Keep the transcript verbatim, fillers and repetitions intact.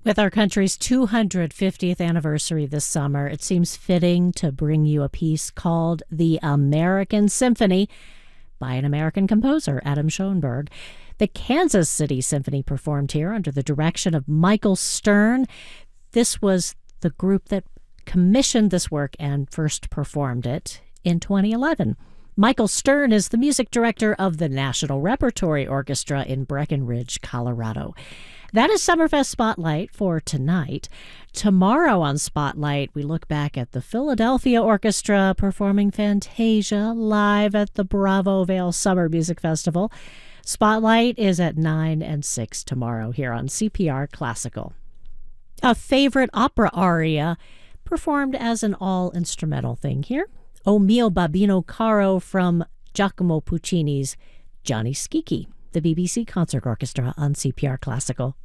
With our country's two hundred fiftieth anniversary this summer, it seems fitting to bring you a piece called The American Symphony by an American composer, Adam Schoenberg. The Kansas City Symphony performed here under the direction of Michael Stern. This was the group that commissioned this work and first performed it in twenty eleven. Michael Stern is the music director of the National Repertory Orchestra in Breckenridge, Colorado. That is Summerfest Spotlight for tonight. Tomorrow on Spotlight, we look back at the Philadelphia Orchestra performing Fantasia live at the Bravo Vale Summer Music Festival. Spotlight is at nine and six tomorrow here on C P R Classical. A favorite opera aria performed as an all-instrumental thing here. O mio babbino caro from Giacomo Puccini's Gianni Schicchi, the B B C Concert Orchestra on C P R Classical.